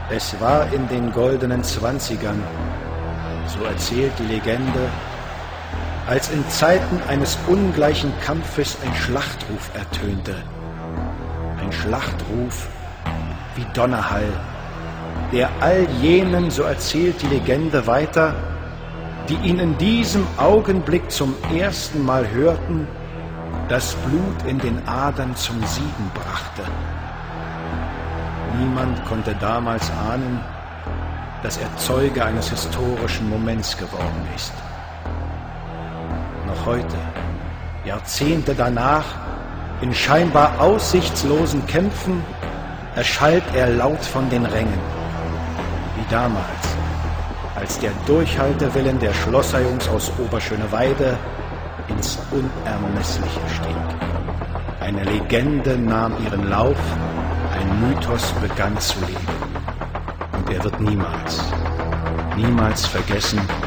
Es war in den goldenen Zwanzigern, so erzählt die Legende, als in Zeiten eines ungleichen Kampfes ein Schlachtruf ertönte. Ein Schlachtruf wie Donnerhall, der all jenen, so erzählt die Legende weiter, die ihn in diesem Augenblick zum ersten Mal hörten, das Blut in den Adern zum Sieden brachte. Niemand konnte damals ahnen, dass er Zeuge eines historischen Moments geworden ist. Noch heute, Jahrzehnte danach, in scheinbar aussichtslosen Kämpfen, erschallt er laut von den Rängen, wie damals, als der Durchhaltewillen der Schlosserjungs aus Oberschöneweide ins Unermessliche stieg. Eine Legende nahm ihren Lauf, ein Mythos begann zu leben. Und er wird niemals vergessen,